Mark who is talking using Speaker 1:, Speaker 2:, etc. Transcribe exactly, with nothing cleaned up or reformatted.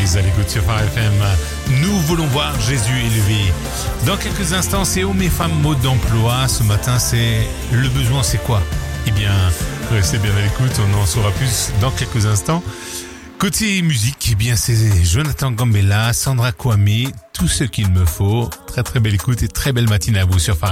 Speaker 1: Maryse à l'écoute sur Phare F M. Nous voulons voir Jésus élevé. Dans quelques instants, c'est hommes et femmes mode d'emploi. Ce matin, c'est le besoin, c'est quoi? Eh bien, restez bien à l'écoute, on en saura plus dans quelques instants. Côté musique, eh bien, c'est Jonathan Gambella, Sandra Kwame, tout ce qu'il me faut. Très très belle écoute et très belle matinée à vous sur Phare.